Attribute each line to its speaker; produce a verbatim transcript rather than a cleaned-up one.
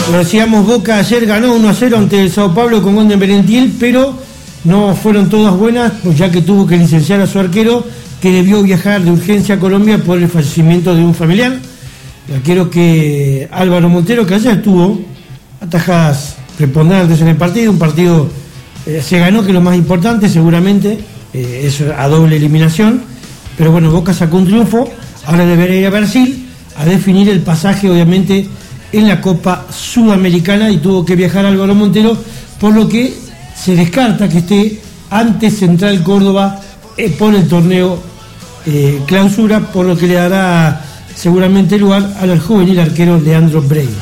Speaker 1: Lo decíamos, Boca ayer ganó uno a cero ante el Sao Paulo con gol de Merentiel, pero no fueron todas buenas, pues ya que tuvo que licenciar a su arquero, que debió viajar de urgencia a Colombia por el fallecimiento de un familiar. El arquero que Álvaro Montero, que ayer tuvo atajadas preponderantes en el partido, un partido eh, se ganó, que es lo más importante seguramente, eh, es a doble eliminación, pero bueno, Boca sacó un triunfo, ahora deberá ir a Brasil a definir el pasaje, obviamente, en la Copa Sudamericana, y tuvo que viajar Álvaro Montero, por lo que se descarta que esté ante Central Córdoba eh, por el torneo eh, clausura, por lo que le dará seguramente lugar al juvenil arquero Leandro Brey.